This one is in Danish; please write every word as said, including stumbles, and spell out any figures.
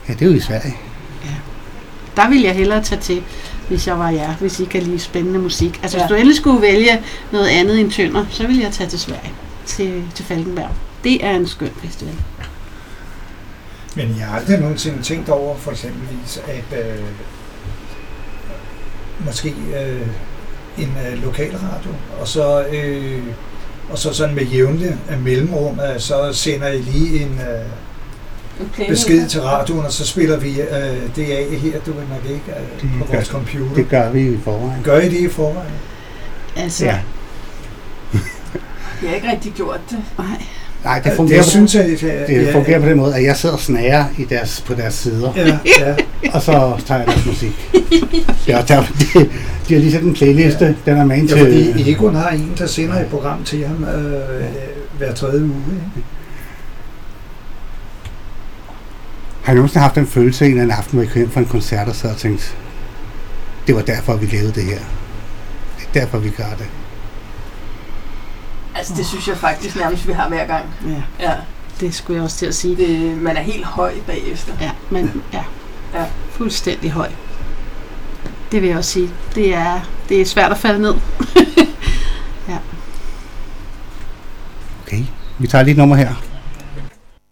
Ja, det er jo i Sverige. Ja. Der vil jeg hellere tage til, hvis jeg var jer, hvis I kan lide spændende musik. Altså, Ja. hvis du endelig skulle vælge noget andet end Tønder, så vil jeg tage til Sverige, til, til Falkenberg. Det er en skøn festival. Men jeg har aldrig nogensinde tænkt over, for eksempelvis, at øh, måske øh, en øh, lokalradio, og så, øh, og så sådan med jævnligt øh, mellemrum, øh, så sender I lige en øh, besked til radioen, og så spiller vi øh, det af her, du ved nok ikke, øh, på gør, vores computer. Det gør vi i forvejen. Gør I det i forvejen? Altså, Ja. Jeg har ikke rigtig gjort det. nej. Nej, det fungerer, Det på, synes jeg, jeg, det fungerer på den måde, at jeg sidder og snager i deres, på deres sider, Ja, ja. og så tager jeg deres musik. Ja, der, de, de har lige set en playliste, ja. Den er med ind Ja, til... fordi Egon har en, der sender et program til ham øh, hver tredje uge. Ikke? Har I nogensinde haft en følelse en eller anden aften, hvor I kom hjem fra en koncert og sad og tænkte, det var derfor, vi lavede det her. Det er derfor, vi gør det. Altså, det synes jeg faktisk nærmest, vi har hver gang. Ja, Ja. det skulle jeg også til at sige. Det, man er helt høj bagefter. Ja, men ja, Ja. fuldstændig høj. Det vil jeg også sige. Det er, det er svært at falde ned. Okay, vi tager lige et nummer her.